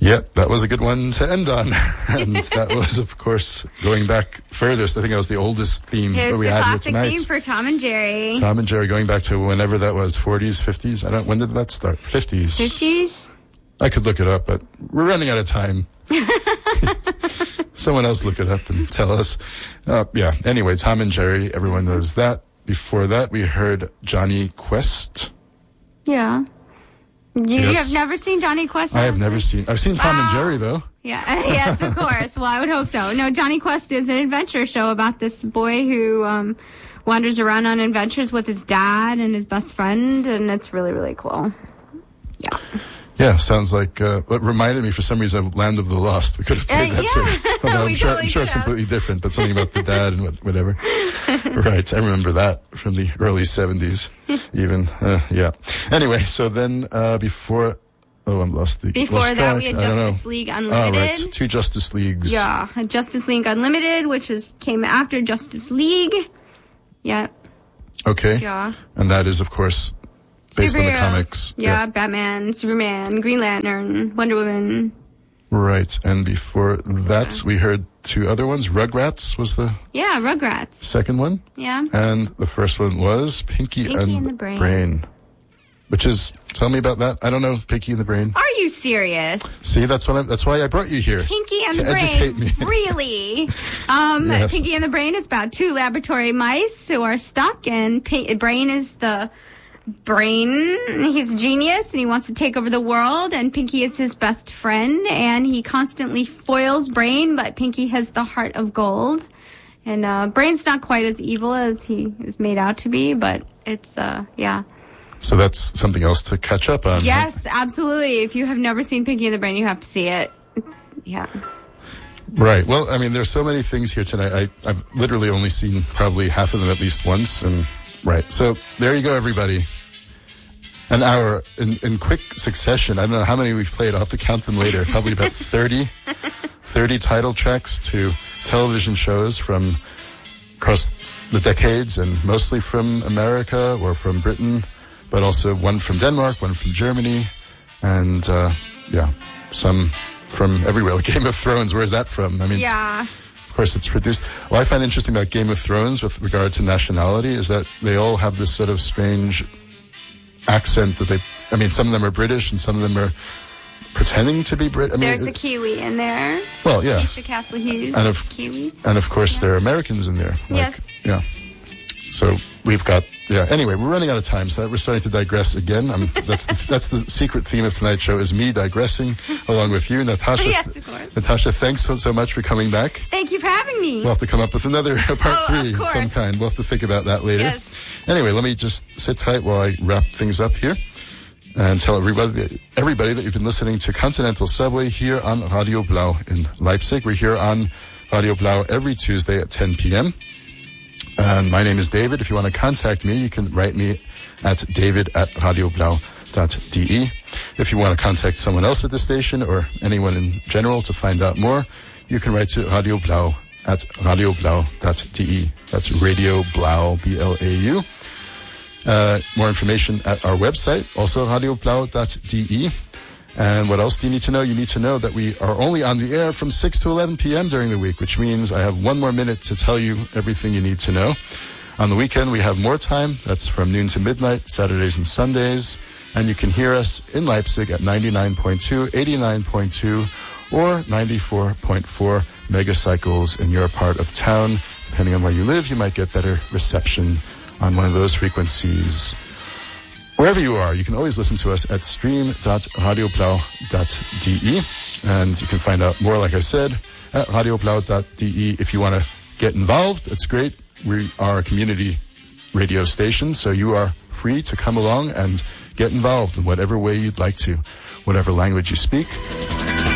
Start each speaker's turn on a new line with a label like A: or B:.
A: Yep, that was a good one to end on. And that was, of course, going back furthest. I think that was the oldest theme that we had here tonight.
B: Here's the classic theme for Tom and Jerry.
A: Tom and Jerry, going back to whenever that was, 40s, 50s? When did that start? 50s.
B: 50s?
A: I could look it up, but we're running out of time. Someone else look it up and tell us. Yeah, anyway, Tom and Jerry, everyone knows that. Before that, we heard Johnny Quest.
B: Yeah. You have never seen Johnny Quest?
A: I have never seen. I've seen Tom and Jerry, though.
B: Yeah, yes, of course. Well, I would hope so. No, Johnny Quest is an adventure show about this boy who wanders around on adventures with his dad and his best friend, and it's really, really cool. Yeah.
A: Yeah, sounds like it reminded me for some reason of Land of the Lost. We could have played that too. Although I'm sure it's completely different, but something about the dad and whatever. Right, I remember that from the early 70s even. Yeah. Anyway, so then before... Oh, I'm lost.
B: Before that, we had Justice League Unlimited.
A: Oh, right. 2 Justice Leagues.
B: Yeah, Justice League Unlimited, which came after Justice League. Yeah.
A: Okay.
B: Yeah.
A: And that is, of course... based on the comics.
B: Yeah, Batman, Superman, Green Lantern, Wonder Woman.
A: Right, and before that, we heard 2 other ones. Rugrats was the...
B: Yeah, Rugrats.
A: Second one.
B: Yeah.
A: And the first one was Pinky and the Brain. Which is... Tell me about that. I don't know, Pinky and the Brain.
B: Are you serious?
A: See, that's why I brought you here.
B: Pinky and the
A: Brain. Educate me.
B: Really?
A: Yes.
B: Pinky and the Brain is about 2 laboratory mice who are stuck, and Brain is the... Brain, he's a genius and he wants to take over the world, and Pinky is his best friend, and he constantly foils Brain, but Pinky has the heart of gold, and Brain's not quite as evil as he is made out to be, but it's yeah.
A: So that's something else to catch up on.
B: Yes, absolutely. If you have never seen Pinky and the Brain, you have to see it. Yeah.
A: Right. Well, I mean, there's so many things here tonight. I've literally only seen probably half of them at least once, and right. So there you go, everybody. An hour in quick succession. I don't know how many we've played. I'll have to count them later. Probably about 30 title tracks to television shows from across the decades, and mostly from America or from Britain, but also one from Denmark, one from Germany, and some from everywhere. Like Game of Thrones, where's that from? I mean,
B: yeah.
A: Of course, it's produced. What I find interesting about Game of Thrones with regard to nationality is that they all have this sort of strange accent that some of them are British and some of them are pretending to be British.
B: There's a Kiwi in there.
A: Well, yeah.
B: Keisha Castle Hughes, Kiwi.
A: And of course, there are Americans in there.
B: Yes.
A: Yeah. So we've got, anyway, we're running out of time, so we're starting to digress again. That's the secret theme of tonight's show, is me digressing along with you, Natasha.
B: Yes, of course.
A: Natasha, thanks so much for coming back.
B: Thank you for having me.
A: We'll have to come up with another part 3
B: of
A: of some kind. We'll have to think about that later.
B: Yes.
A: Anyway, let me just sit tight while I wrap things up here and tell everybody that you've been listening to Continental Subway here on Radio Blau in Leipzig. We're here on Radio Blau every Tuesday at 10 p.m. And my name is David. If you want to contact me, you can write me at david@radioblau.de. If you want to contact someone else at the station or anyone in general to find out more, you can write to Radio Blau at radioblau.de. That's Radio Blau, B-L-A-U. More information at our website, also radioblau.de. And what else do you need to know? You need to know that we are only on the air from 6 to 11 p.m. during the week, which means I have 1 more minute to tell you everything you need to know. On the weekend, we have more time. That's from noon to midnight, Saturdays and Sundays. And you can hear us in Leipzig at 99.2, 89.2, or 94.4 megacycles in your part of town. Depending on where you live, you might get better reception on one of those frequencies. Wherever you are, you can always listen to us at stream.radioblau.de. And you can find out more, like I said, at radioblau.de. If you want to get involved, it's great. We are a community radio station, so you are free to come along and get involved in whatever way you'd like to, whatever language you speak.